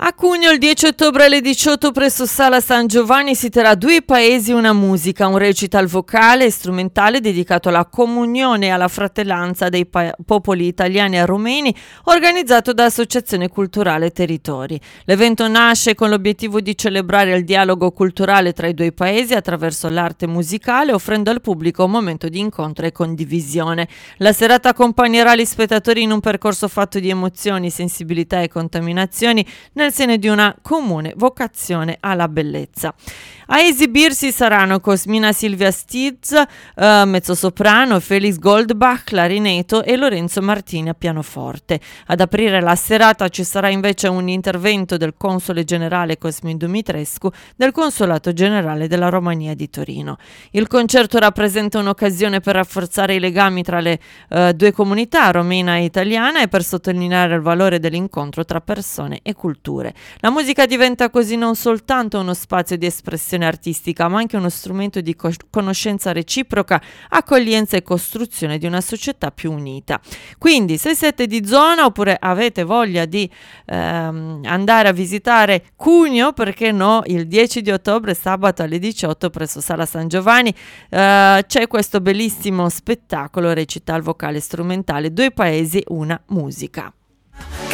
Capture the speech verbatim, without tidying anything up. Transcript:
A Cugno il dieci ottobre alle diciotto presso Sala San Giovanni si terrà Due Paesi Una Musica, un recital vocale e strumentale dedicato alla comunione e alla fratellanza dei pa- popoli italiani e rumeni, organizzato da Associazione Culturale Territori. L'evento nasce con l'obiettivo di celebrare il dialogo culturale tra i due paesi attraverso l'arte musicale, offrendo al pubblico un momento di incontro e condivisione. La serata accompagnerà gli spettatori in un percorso fatto di emozioni, sensibilità e contaminazioni nel segno di una comune vocazione alla bellezza. A esibirsi saranno Cosmina Silvia Stiz, eh, mezzosoprano, Felix Goldbach, clarinetto e Lorenzo Martini a pianoforte. Ad aprire la serata ci sarà invece un intervento del console generale Cosmin Dumitrescu del Consolato Generale della Romania di Torino. Il concerto rappresenta un'occasione per rafforzare i legami tra le eh, due comunità, romena e italiana, e per sottolineare il valore dell'incontro tra persone e culture. La musica diventa così non soltanto uno spazio di espressione artistica, ma anche uno strumento di co- conoscenza reciproca, accoglienza e costruzione di una società più unita. Quindi, se siete di zona oppure avete voglia di ehm, andare a visitare Cugno, perché no, il dieci di ottobre, sabato alle diciotto presso Sala San Giovanni, eh, c'è questo bellissimo spettacolo recital vocale strumentale Due Paesi Una Musica.